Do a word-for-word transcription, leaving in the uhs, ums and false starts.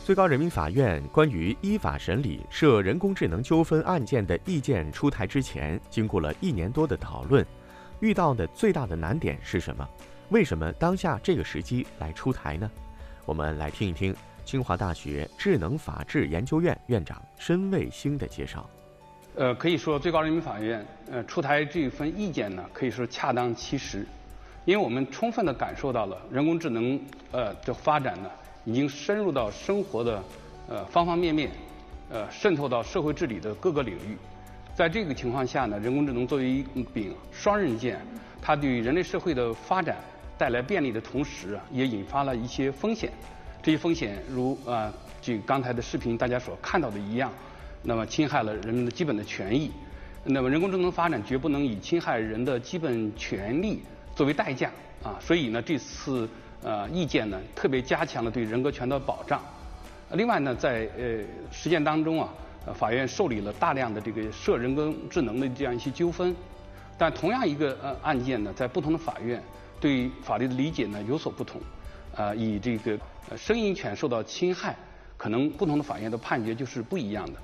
最高人民法院关于依法审理涉人工智能纠纷案件的意见出台之前，经过了一年多的讨论，遇到的最大的难点是什么？为什么当下这个时机来出台呢？我们来听一听清华大学智能法治研究院院长申卫星的介绍。 呃，可以说最高人民法院呃出台这份意见呢，可以说恰当其时，因为我们充分地感受到了人工智能呃的发展呢，已经深入到生活的呃方方面面，呃渗透到社会治理的各个领域。在这个情况下呢，人工智能作为一柄双刃剑，它对于人类社会的发展带来便利的同时啊，也引发了一些风险。这些风险如啊，这刚才的视频大家所看到的一样，那么侵害了人们的基本的权益。那么人工智能发展绝不能以侵害人的基本权利作为代价啊，所以呢，这次呃意见呢特别加强了对人格权的保障。另外呢，在呃实践当中啊，法院受理了大量的这个涉人工智能的这样一些纠纷，但同样一个呃案件呢，在不同的法院对法律的理解呢有所不同。呃，以这个声音权受到侵害，可能不同的法院的判决就是不一样的。